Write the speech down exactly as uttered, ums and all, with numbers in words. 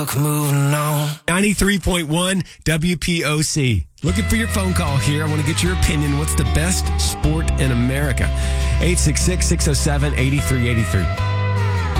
Moving on. ninety-three point one W P O C. Looking for your phone call here. I want to get your opinion. What's the best sport in America? eight six six, six oh seven, eight three eight three.